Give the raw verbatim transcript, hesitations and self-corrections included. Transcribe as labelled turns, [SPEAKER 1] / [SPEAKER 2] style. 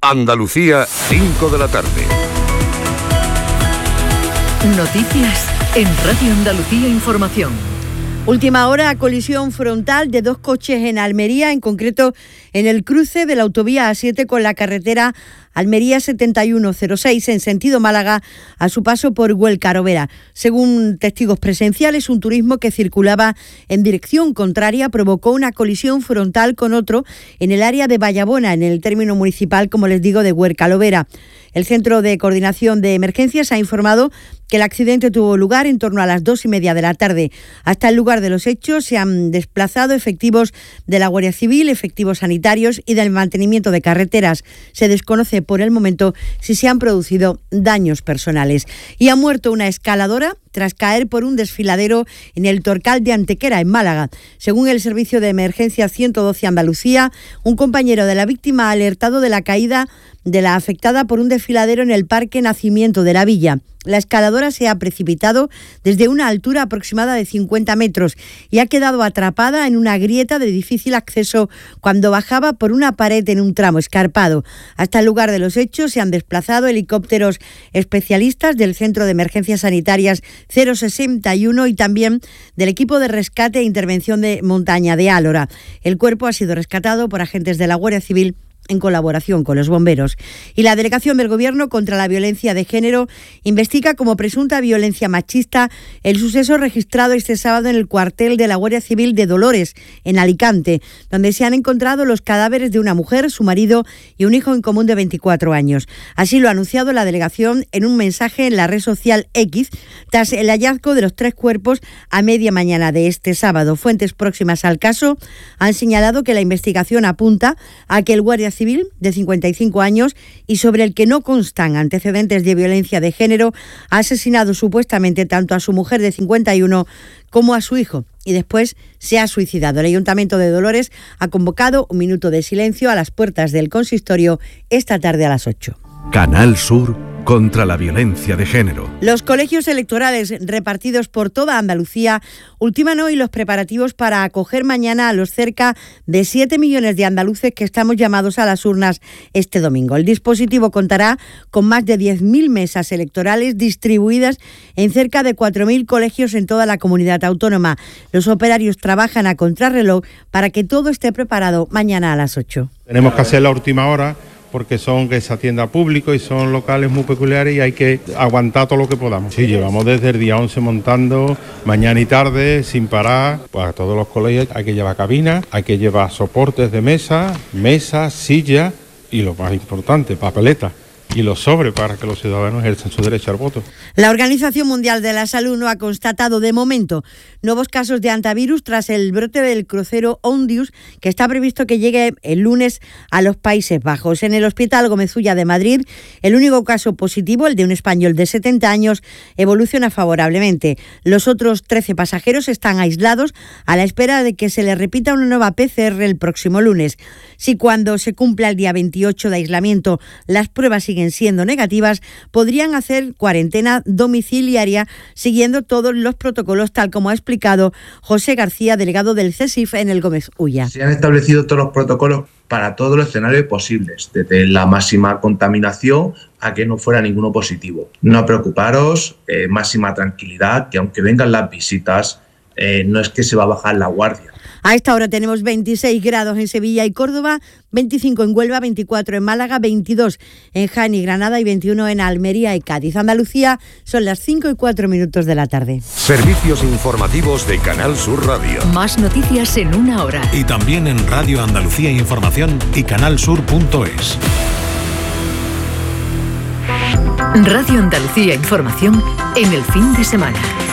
[SPEAKER 1] Andalucía, cinco de la tarde.
[SPEAKER 2] Noticias en Radio Andalucía Información.
[SPEAKER 3] Última hora, colisión frontal de dos coches en Almería, en concreto en el cruce de la autovía A siete con la carretera Almería setenta y uno cero seis en sentido Málaga a su paso por Huelca-Arovera. Según testigos presenciales, un turismo que circulaba en dirección contraria provocó una colisión frontal con otro en el área de Vallabona, en el término municipal, como les digo, de Huelca-Arovera. El Centro de Coordinación de Emergencias ha informado que el accidente tuvo lugar en torno a las dos y media de la tarde. Hasta el lugar de los hechos se han desplazado efectivos de la Guardia Civil, efectivos sanitarios y del mantenimiento de carreteras. Se desconoce por el momento si se han producido daños personales. Y ha muerto una escaladora tras caer por un desfiladero en el Torcal de Antequera, en Málaga. Según el Servicio de Emergencia ciento doce Andalucía, un compañero de la víctima ha alertado de la caída de la afectada por un desfiladero en el Parque Nacimiento de la Villa. La escaladora se ha precipitado desde una altura aproximada de cincuenta metros y ha quedado atrapada en una grieta de difícil acceso cuando bajaba por una pared en un tramo escarpado. Hasta el lugar de los hechos se han desplazado helicópteros especialistas del Centro de Emergencias Sanitarias cero sesenta y uno y también del equipo de rescate e intervención de montaña de Álora. El cuerpo ha sido rescatado por agentes de la Guardia Civil en colaboración con los bomberos. Y la Delegación del Gobierno contra la Violencia de Género investiga como presunta violencia machista el suceso registrado este sábado en el cuartel de la Guardia Civil de Dolores, en Alicante, donde se han encontrado los cadáveres de una mujer, su marido y un hijo en común de veinticuatro años. Así lo ha anunciado la delegación en un mensaje en la red social X, tras el hallazgo de los tres cuerpos a media mañana de este sábado. Fuentes próximas al caso han señalado que la investigación apunta a que el guardia civil de cincuenta y cinco años y sobre el que no constan antecedentes de violencia de género ha asesinado supuestamente tanto a su mujer de cincuenta y uno como a su hijo y después se ha suicidado. El Ayuntamiento de Dolores ha convocado un minuto de silencio a las puertas del consistorio esta tarde a las ocho.
[SPEAKER 1] Canal Sur contra la violencia de género.
[SPEAKER 3] Los colegios electorales repartidos por toda Andalucía ultiman hoy los preparativos para acoger mañana a los cerca de siete millones de andaluces que estamos llamados a las urnas este domingo. El dispositivo contará con más de diez mil mesas electorales distribuidas en cerca de cuatro mil colegios en toda la comunidad autónoma. Los operarios trabajan a contrarreloj para que todo esté preparado mañana a las ocho.
[SPEAKER 4] Tenemos que hacer la última hora, porque son que se atienda a público y son locales muy peculiares y hay que aguantar todo lo que podamos. Sí, llevamos desde el día once montando, mañana y tarde, sin parar. Pues a todos los colegios hay que llevar cabinas, hay que llevar soportes de mesa, mesas, sillas y lo más importante, papeletas. Y los sobres para que los ciudadanos ejerzan su derecho al voto.
[SPEAKER 3] La Organización Mundial de la Salud no ha constatado de momento nuevos casos de hantavirus tras el brote del crucero Ondius, que está previsto que llegue el lunes a los Países Bajos. En el Hospital Gómez Ulla de Madrid, el único caso positivo, el de un español de setenta años, evoluciona favorablemente. Los otros trece pasajeros están aislados a la espera de que se les repita una nueva P C R el próximo lunes. Si cuando se cumpla el día veintiocho de aislamiento las pruebas siguen siendo negativas, podrían hacer cuarentena domiciliaria siguiendo todos los protocolos, tal como ha explicado José García, delegado del CESIF en el Gómez Ulla.
[SPEAKER 5] Se han establecido todos los protocolos para todos los escenarios posibles, desde la máxima contaminación a que no fuera ninguno positivo. No preocuparos, eh, máxima tranquilidad, que aunque vengan las visitas, eh, no es que se va a bajar la guardia.
[SPEAKER 3] A esta hora tenemos veintiséis grados en Sevilla y Córdoba, veinticinco en Huelva, veinticuatro en Málaga, veintidós en Jaén y Granada y veintiuno en Almería y Cádiz. Andalucía, son las cinco y cuatro minutos de la tarde.
[SPEAKER 1] Servicios informativos de Canal Sur Radio.
[SPEAKER 2] Más noticias en una hora.
[SPEAKER 6] Y también en Radio Andalucía Información y canalsur punto es.
[SPEAKER 2] Radio Andalucía Información en el fin de semana.